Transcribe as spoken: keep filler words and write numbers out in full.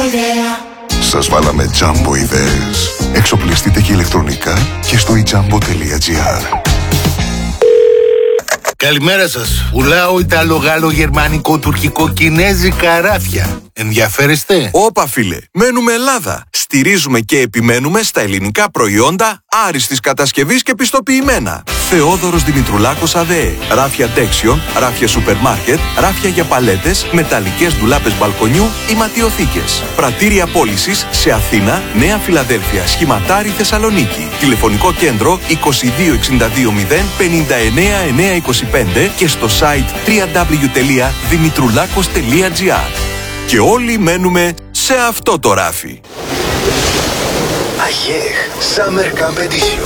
Σας βάλαμε Jumbo ιδέες. Εξοπλιστείτε και ηλεκτρονικά και στο i jumbo τελεία gr. Καλημέρα σας. Πουλάω Ιταλο, Γάλλο, Γερμανικό, Τουρκικό, Κινέζικα ράφια. Ενδιαφέρεστε? Όπα φίλε, μένουμε Ελλάδα. Στηρίζουμε και επιμένουμε στα ελληνικά προϊόντα άριστης κατασκευής και πιστοποιημένα. Θεόδωρος Δημητρουλάκος ΑΔΕ. Ράφια Dexion, ράφια σούπερ μάρκετ, ράφια για παλέτες, μεταλλικές ντουλάπες μπαλκονιού ή ματιοθήκες. Πρατήρια πώλησης σε Αθήνα, Νέα Φιλαδέλφια, Σχηματάρη, Θεσσαλονίκη. Τηλεφωνικό κέντρο είκοσι δύο εξήντα δύο μηδέν πενήντα εννέα εννιακόσια είκοσι πέντε και στο site double-u double-u double-u τελεία δημητρουλάκος τελεία gr. Και όλοι μένουμε σε αυτό το ράφι. Αγιέχ Summer Camp Edition.